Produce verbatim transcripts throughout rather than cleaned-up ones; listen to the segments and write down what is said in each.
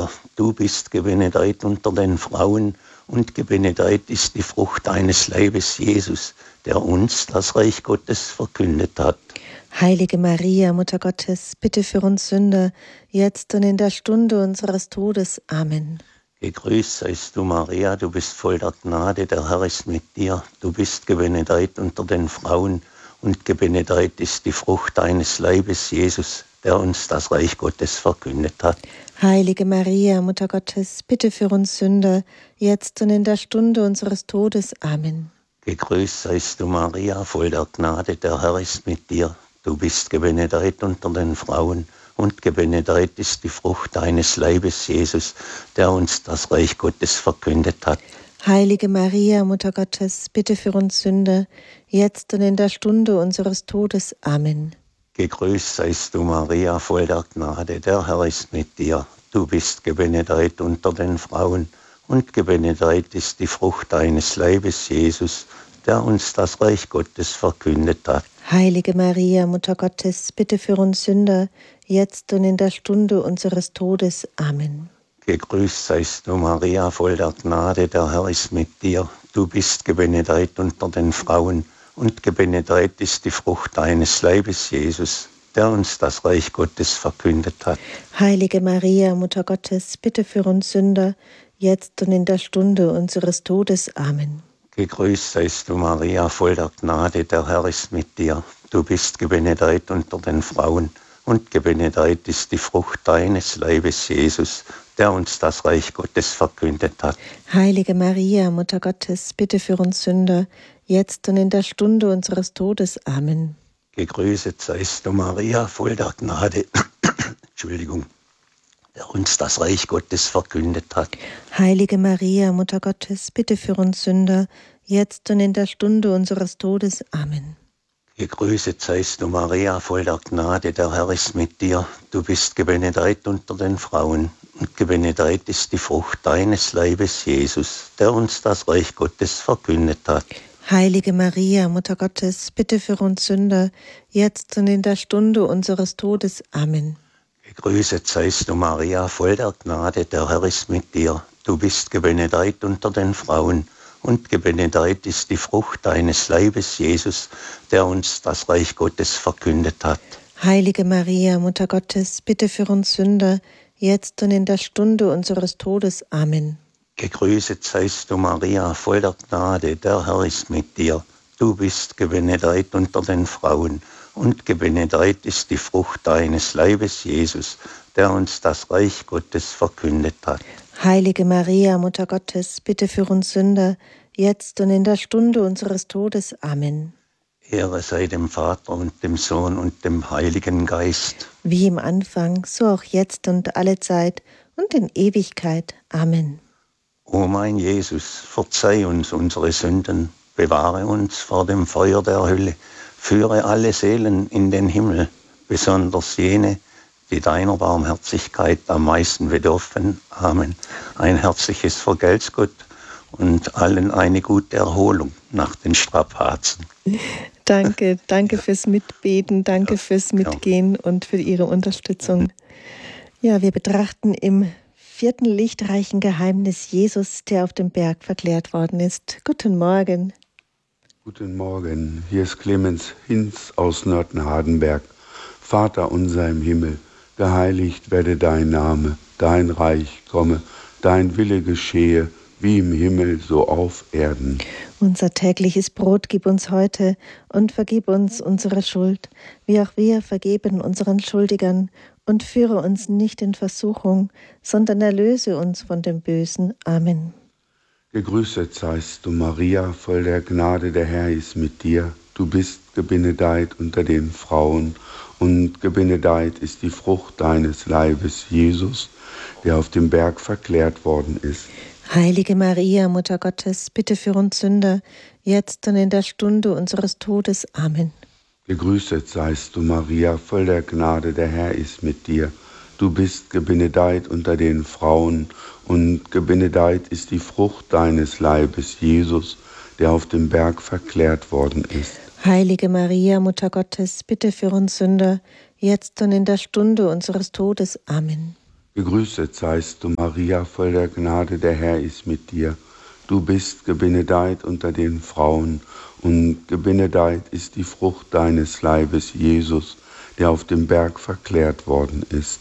dir, du bist gebenedeit unter den Frauen, und gebenedeit ist die Frucht deines Leibes, Jesus, der uns das Reich Gottes verkündet hat. Heilige Maria, Mutter Gottes, bitte für uns Sünder, jetzt und in der Stunde unseres Todes. Amen. Gegrüßt seist du, Maria, du bist voll der Gnade, der Herr ist mit dir. Du bist gebenedeit unter den Frauen, und gebenedeit ist die Frucht deines Leibes, Jesus, der uns das Reich Gottes verkündet hat. Heilige Maria, Mutter Gottes, bitte für uns Sünder, jetzt und in der Stunde unseres Todes. Amen. Gegrüßt seist du, Maria, voll der Gnade, der Herr ist mit dir. Du bist gebenedeit unter den Frauen, und gebenedeit ist die Frucht deines Leibes, Jesus, der uns das Reich Gottes verkündet hat. Heilige Maria, Mutter Gottes, bitte für uns Sünder, jetzt und in der Stunde unseres Todes. Amen. Gegrüßt seist du, Maria, voll der Gnade, der Herr ist mit dir. Du bist gebenedeit unter den Frauen, und gebenedeit ist die Frucht deines Leibes, Jesus, der uns das Reich Gottes verkündet hat. Heilige Maria, Mutter Gottes, bitte für uns Sünder, jetzt und in der Stunde unseres Todes. Amen. Gegrüßt seist du, Maria, voll der Gnade, der Herr ist mit dir. Du bist gebenedeit unter den Frauen, und gebenedeit ist die Frucht deines Leibes, Jesus, der uns das Reich Gottes verkündet hat. Heilige Maria, Mutter Gottes, bitte für uns Sünder, jetzt und in der Stunde unseres Todes. Amen. Gegrüßt seist du, Maria, voll der Gnade, der Herr ist mit dir. Du bist gebenedeit unter den Frauen, und gebenedeit ist die Frucht deines Leibes, Jesus, der uns das Reich Gottes verkündet hat. Heilige Maria, Mutter Gottes, bitte für uns Sünder, jetzt und in der Stunde unseres Todes. Amen. Gegrüßet seist du, Maria, voll der Gnade, Entschuldigung, der uns das Reich Gottes verkündet hat. Heilige Maria, Mutter Gottes, bitte für uns Sünder, jetzt und in der Stunde unseres Todes. Amen. Gegrüßet seist du, Maria, voll der Gnade, der Herr ist mit dir. Du bist gebenedeit unter den Frauen, und gebenedeit ist die Frucht deines Leibes, Jesus, der uns das Reich Gottes verkündet hat. Heilige Maria, Mutter Gottes, bitte für uns Sünder, jetzt und in der Stunde unseres Todes. Amen. Gegrüßet seist du, Maria, voll der Gnade, der Herr ist mit dir. Du bist gebenedeit unter den Frauen, und gebenedeit ist die Frucht deines Leibes, Jesus, der uns das Reich Gottes verkündet hat. Heilige Maria, Mutter Gottes, bitte für uns Sünder, jetzt und in der Stunde unseres Todes. Amen. Gegrüßet seist du, Maria, voll der Gnade, der Herr ist mit dir. Du bist gebenedeit unter den Frauen, und gebenedeit ist die Frucht deines Leibes, Jesus, der uns das Reich Gottes verkündet hat. Heilige Maria, Mutter Gottes, bitte für uns Sünder, jetzt und in der Stunde unseres Todes. Amen. Ehre sei dem Vater und dem Sohn und dem Heiligen Geist. Wie im Anfang, so auch jetzt und alle Zeit und in Ewigkeit. Amen. O mein Jesus, verzeih uns unsere Sünden, bewahre uns vor dem Feuer der Hölle, führe alle Seelen in den Himmel, besonders jene, die deiner Barmherzigkeit am meisten bedürfen. Amen. Ein herzliches Vergelt's Gott und allen eine gute Erholung nach den Strapazen. Danke, danke fürs Mitbeten, danke Ja, fürs Mitgehen und für Ihre Unterstützung. Ja, wir betrachten im vierten lichtreichen Geheimnis Jesus, der auf dem Berg verklärt worden ist. Guten Morgen. Guten Morgen, hier ist Clemens Hinz aus Nörten-Hardenberg. Vater unser im Himmel, geheiligt werde dein Name, dein Reich komme, dein Wille geschehe, wie im Himmel, so auf Erden. Unser tägliches Brot gib uns heute und vergib uns unsere Schuld, wie auch wir vergeben unseren Schuldigern, und führe uns nicht in Versuchung, sondern erlöse uns von dem Bösen. Amen. Gegrüßet seist du, Maria, voll der Gnade, der Herr ist mit dir. Du bist gebenedeit unter den Frauen, und gebenedeit ist die Frucht deines Leibes, Jesus, der auf dem Berg verklärt worden ist. Heilige Maria, Mutter Gottes, bitte für uns Sünder, jetzt und in der Stunde unseres Todes. Amen. Gegrüßet seist du, Maria, voll der Gnade, der Herr ist mit dir. Du bist gebenedeit unter den Frauen, und gebenedeit ist die Frucht deines Leibes, Jesus, der auf dem Berg verklärt worden ist. Heilige Maria, Mutter Gottes, bitte für uns Sünder, jetzt und in der Stunde unseres Todes. Amen. Gegrüßet seist du, Maria, voll der Gnade, der Herr ist mit dir. Du bist gebenedeit unter den Frauen, und gebenedeit ist die Frucht deines Leibes, Jesus, der auf dem Berg verklärt worden ist.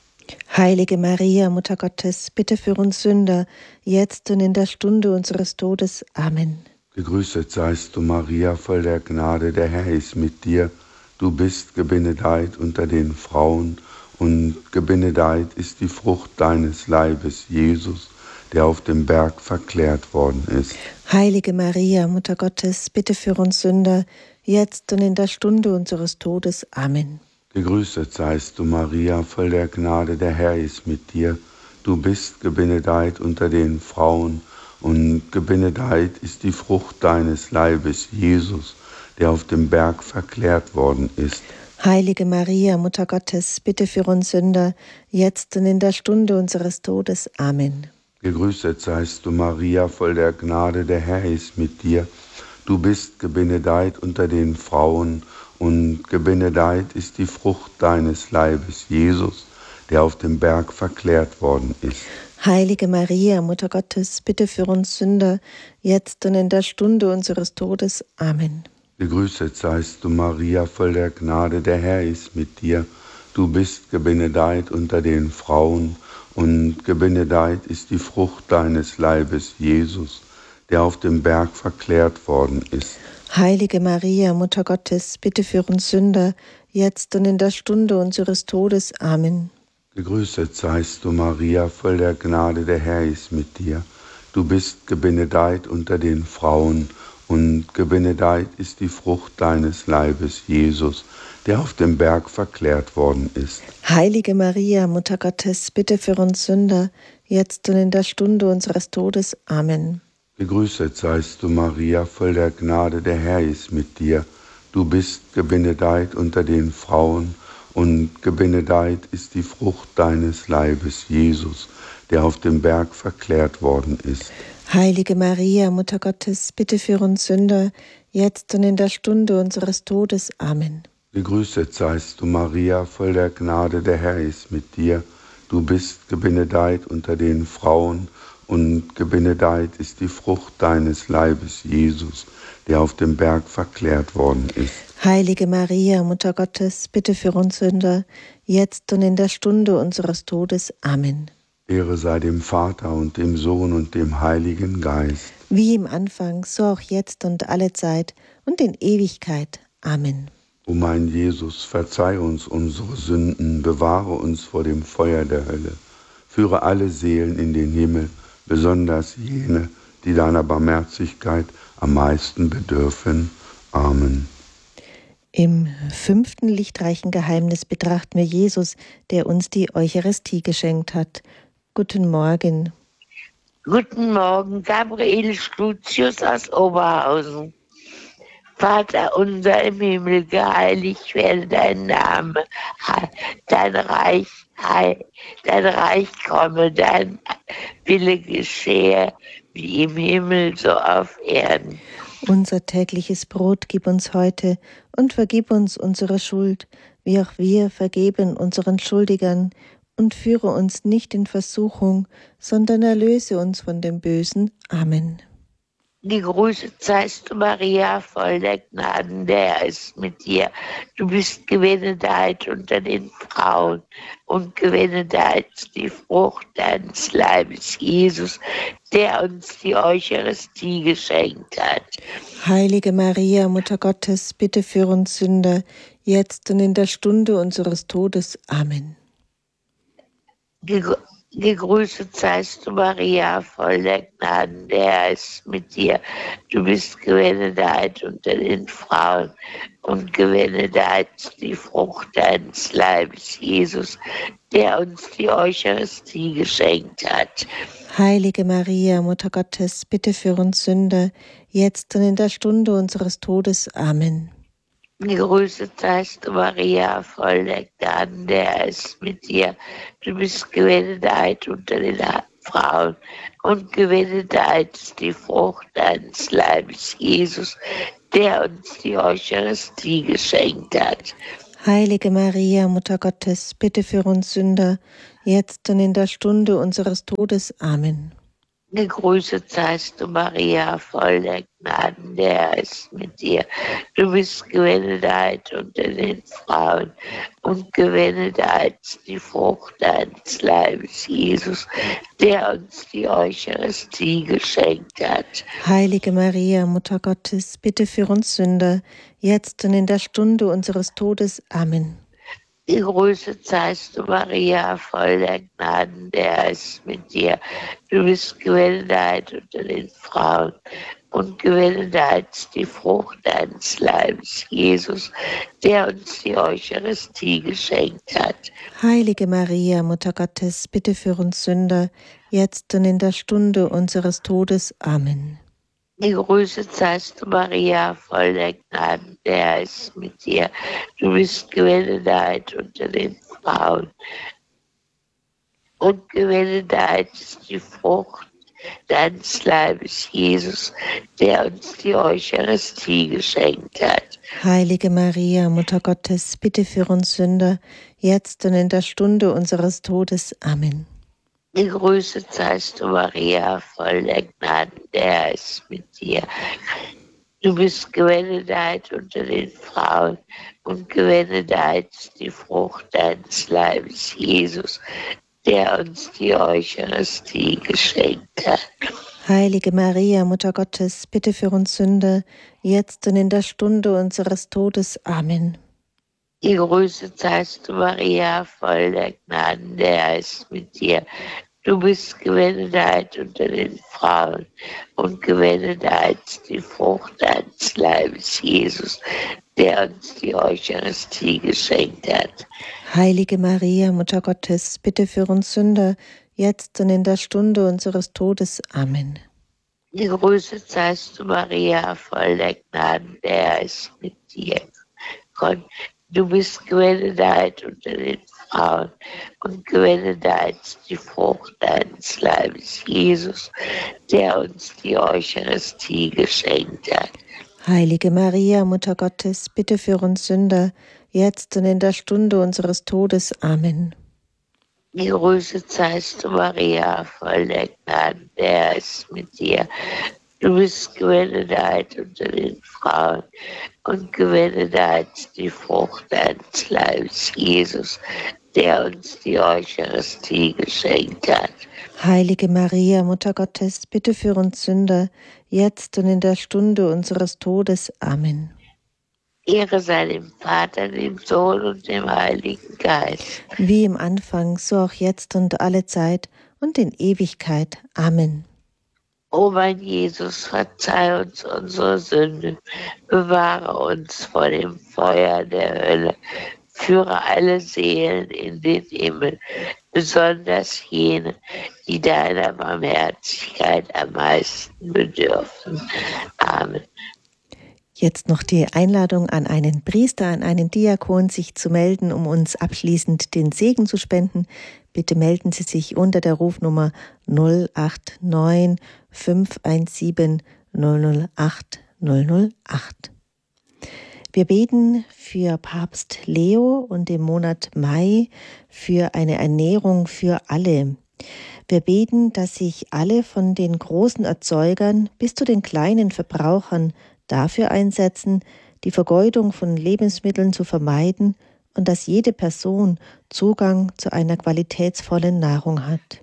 Heilige Maria, Mutter Gottes, bitte für uns Sünder, jetzt und in der Stunde unseres Todes. Amen. Gegrüßet seist du, Maria, voll der Gnade, der Herr ist mit dir. Du bist gebenedeit unter den Frauen, und gebenedeit ist die Frucht deines Leibes, Jesus, der auf dem Berg verklärt worden ist. Heilige Maria, Mutter Gottes, bitte für uns Sünder, jetzt und in der Stunde unseres Todes. Amen. Gegrüßet seist du, Maria, voll der Gnade, der Herr ist mit dir. Du bist gebenedeit unter den Frauen, und gebenedeit ist die Frucht deines Leibes, Jesus, der auf dem Berg verklärt worden ist. Heilige Maria, Mutter Gottes, bitte für uns Sünder, jetzt und in der Stunde unseres Todes. Amen. Gegrüßet seist du, Maria, voll der Gnade, der Herr ist mit dir. Du bist gebenedeit unter den Frauen, und gebenedeit ist die Frucht deines Leibes, Jesus, der auf dem Berg verklärt worden ist. Heilige Maria, Mutter Gottes, bitte für uns Sünder, jetzt und in der Stunde unseres Todes. Amen. Gegrüßet seist du, Maria, voll der Gnade, der Herr ist mit dir. Du bist gebenedeit unter den Frauen, und gebenedeit ist die Frucht deines Leibes, Jesus, der auf dem Berg verklärt worden ist. Heilige Maria, Mutter Gottes, bitte für uns Sünder, jetzt und in der Stunde unseres Todes. Amen. Gegrüßet seist du, Maria, voll der Gnade, der Herr ist mit dir. Du bist gebenedeit unter den Frauen, und gebenedeit ist die Frucht deines Leibes, Jesus, der auf dem Berg verklärt worden ist. Heilige Maria, Mutter Gottes, bitte für uns Sünder, jetzt und in der Stunde unseres Todes. Amen. Gegrüßet seist du, Maria, voll der Gnade, der Herr ist mit dir. Du bist gebenedeit unter den Frauen, und gebenedeit ist die Frucht deines Leibes, Jesus, der auf dem Berg verklärt worden ist. Heilige Maria, Mutter Gottes, bitte für uns Sünder, jetzt und in der Stunde unseres Todes. Amen. Gegrüßet seist du, Maria, voll der Gnade, der Herr ist mit dir. Du bist gebenedeit unter den Frauen, und gebenedeit ist die Frucht deines Leibes, Jesus, der auf dem Berg verklärt worden ist. Heilige Maria, Mutter Gottes, bitte für uns Sünder, jetzt und in der Stunde unseres Todes. Amen. Ehre sei dem Vater und dem Sohn und dem Heiligen Geist. Wie im Anfang, so auch jetzt und alle Zeit und in Ewigkeit. Amen. O mein Jesus, verzeih uns unsere Sünden, bewahre uns vor dem Feuer der Hölle. Führe alle Seelen in den Himmel, besonders jene, die deiner Barmherzigkeit am meisten bedürfen. Amen. Im fünften lichtreichen Geheimnis betrachten wir Jesus, der uns die Eucharistie geschenkt hat. Guten Morgen. Guten Morgen, Gabriel Schlutius aus Oberhausen. Vater unser im Himmel, geheiligt werde dein Name, dein Reich, dein Reich komme, dein Wille geschehe, wie im Himmel, so auf Erden. Unser tägliches Brot gib uns heute und vergib uns unsere Schuld, wie auch wir vergeben unseren Schuldigern, und führe uns nicht in Versuchung, sondern erlöse uns von dem Bösen. Amen. Gegrüßet seist du, Maria, voll der Gnaden, der Herr ist mit dir. Du bist gebenedeit unter den Frauen, und gebenedeit die Frucht deines Leibes, Jesus, der uns die Eucharistie geschenkt hat. Heilige Maria, Mutter Gottes, bitte für uns Sünder, jetzt und in der Stunde unseres Todes. Amen. Gegrüßet seist du, Maria, voll der Gnaden, der Herr ist mit dir. Du bist gebenedeit unter den Frauen, und gebenedeit die Frucht deines Leibes, Jesus, der uns die Eucharistie geschenkt hat. Heilige Maria, Mutter Gottes, bitte für uns Sünder, jetzt und in der Stunde unseres Todes. Amen. Gegrüßet seist du, Maria, voll der Gnaden, der Herr ist mit dir. Du bist gebenedeit unter den Frauen, und gebenedeit ist die Frucht deines Leibes, Jesus, der uns die Eucharistie geschenkt hat. Heilige Maria, Mutter Gottes, bitte für uns Sünder, jetzt und in der Stunde unseres Todes. Amen. Gegrüßet seist du, Maria, voll der Gnaden, der Herr ist mit dir. Du bist gebenedeit unter den Frauen und gebenedeit ist die Frucht deines Leibes, Jesus, der uns die Eucharistie geschenkt hat. Heilige Maria, Mutter Gottes, bitte für uns Sünder, jetzt und in der Stunde unseres Todes. Amen. Gegrüßet seist du, Maria, voll der Gnaden, der Herr ist mit dir. Du bist gebenedeit unter den Frauen und gebenedeit ist die Frucht deines Leibes, Jesus, der uns die Eucharistie geschenkt hat. Heilige Maria, Mutter Gottes, bitte für uns Sünder, jetzt und in der Stunde unseres Todes. Amen. Gegrüßet seist du, Maria, voll der Gnaden, der Herr ist mit dir. Du bist gebenedeit unter den Frauen und gebenedeit ist die Frucht deines Leibes, Jesus, der uns die Eucharistie geschenkt hat. Heilige Maria, Mutter Gottes, bitte für uns Sünder, jetzt und in der Stunde unseres Todes. Amen. Gegrüßet seist du, Maria, voll der Gnaden, der Herr ist mit dir. Du bist gebenedeit unter den Frauen und gebenedeit ist die Frucht deines Leibes, Jesus, der uns die Eucharistie geschenkt hat. Heilige Maria, Mutter Gottes, bitte für uns Sünder, jetzt und in der Stunde unseres Todes. Amen. Gegrüßet seist du, Maria, voll der Gnaden, der Herr ist mit dir. Du bist gebenedeit unter den Frauen und gebenedeit ist die Frucht deines Leibes, Jesus, der uns die Eucharistie geschenkt hat. Heilige Maria, Mutter Gottes, bitte für uns Sünder, jetzt und in der Stunde unseres Todes. Amen. Gegrüßet seist du, Maria, voll der Gnaden, der Herr ist mit dir. Gott, du bist gebenedeit unter den Frauen und gebenedeit ist die Frucht deines Leibes, Jesus, der uns die Eucharistie geschenkt hat. Heilige Maria, Mutter Gottes, bitte für uns Sünder, jetzt und in der Stunde unseres Todes. Amen. Gegrüßet seist du, Maria, voll der Gnaden, der Herr ist mit dir. Du bist gebenedeit unter den Frauen und gebenedeit ist die Frucht deines Leibes, Jesus, der uns die Eucharistie geschenkt hat. Heilige Maria, Mutter Gottes, bitte für uns Sünder, jetzt und in der Stunde unseres Todes. Amen. Ehre sei dem Vater, dem Sohn und dem Heiligen Geist. Wie im Anfang, so auch jetzt und alle Zeit und in Ewigkeit. Amen. O mein Jesus, verzeih uns unsere Sünden, bewahre uns vor dem Feuer der Hölle, führe alle Seelen in den Himmel, besonders jene, die deiner Barmherzigkeit am meisten bedürfen. Amen. Jetzt noch die Einladung an einen Priester, an einen Diakon, sich zu melden, um uns abschließend den Segen zu spenden. Bitte melden Sie sich unter der Rufnummer null acht neun fünf eins sieben null null acht null null acht. Wir beten für Papst Leo und im Monat Mai für eine Ernährung für alle. Wir beten, dass sich alle von den großen Erzeugern bis zu den kleinen Verbrauchern dafür einsetzen, die Vergeudung von Lebensmitteln zu vermeiden und dass jede Person Zugang zu einer qualitätsvollen Nahrung hat.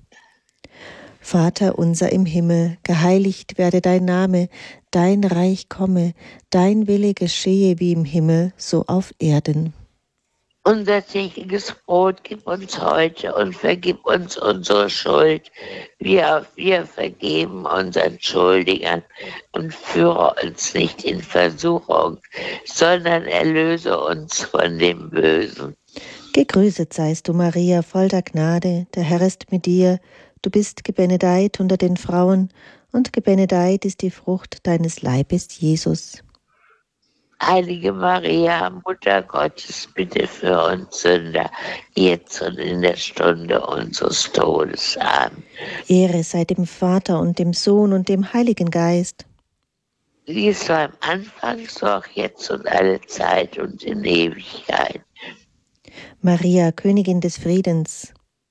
Vater unser im Himmel, geheiligt werde dein Name, dein Reich komme, dein Wille geschehe wie im Himmel, so auf Erden. Unser tägliches Brot gib uns heute und vergib uns unsere Schuld, wie auch wir vergeben unseren Schuldigern. Und führe uns nicht in Versuchung, sondern erlöse uns von dem Bösen. Gegrüßet seist du, Maria, voll der Gnade, der Herr ist mit dir. Du bist gebenedeit unter den Frauen, und gebenedeit ist die Frucht deines Leibes, Jesus. Heilige Maria, Mutter Gottes, bitte für uns Sünder, jetzt und in der Stunde unseres Todes. Amen. Ehre sei dem Vater und dem Sohn und dem Heiligen Geist. Wie es war am Anfang, so auch jetzt und alle Zeit und in Ewigkeit. Maria, Königin des Friedens,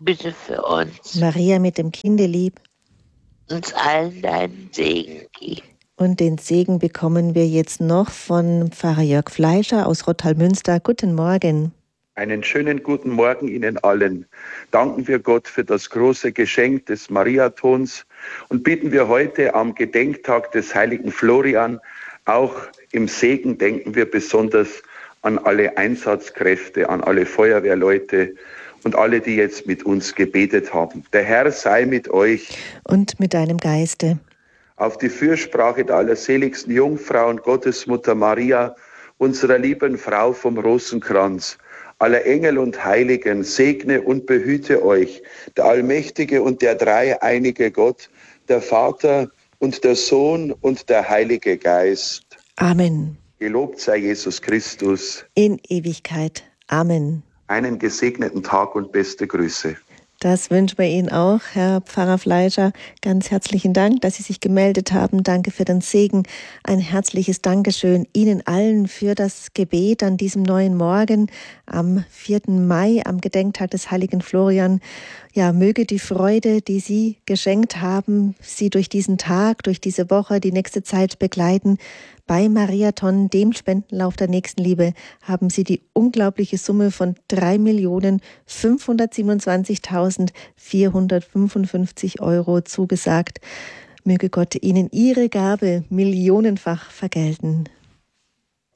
bitte für uns. Maria mit dem Kindelieb. Uns allen deinen Segen gib. Und den Segen bekommen wir jetzt noch von Pfarrer Jörg Fleischer aus Rottal-Münster. Guten Morgen. Einen schönen guten Morgen Ihnen allen. Danken wir Gott für das große Geschenk des Mariatons und bitten wir heute am Gedenktag des heiligen Florian, auch im Segen denken wir besonders an alle Einsatzkräfte, an alle Feuerwehrleute und alle, die jetzt mit uns gebetet haben. Der Herr sei mit euch. Und mit deinem Geiste. Auf die Fürsprache der allerseligsten Jungfrau und Gottesmutter Maria, unserer lieben Frau vom Rosenkranz, aller Engel und Heiligen, segne und behüte euch, der allmächtige und der dreieinige Gott, der Vater und der Sohn und der Heilige Geist. Amen. Gelobt sei Jesus Christus. In Ewigkeit. Amen. Einen gesegneten Tag und beste Grüße. Das wünschen wir Ihnen auch, Herr Pfarrer Fleischer. Ganz herzlichen Dank, dass Sie sich gemeldet haben. Danke für den Segen. Ein herzliches Dankeschön Ihnen allen für das Gebet an diesem neuen Morgen am vierten Mai, am Gedenktag des heiligen Florian. Ja, möge die Freude, die Sie geschenkt haben, Sie durch diesen Tag, durch diese Woche, die nächste Zeit begleiten. Bei Mariathon, dem Spendenlauf der Nächstenliebe, haben Sie die unglaubliche Summe von drei Millionen fünfhundertsiebenundzwanzigtausendvierhundertfünfundfünfzig Euro zugesagt. Möge Gott Ihnen Ihre Gabe millionenfach vergelten.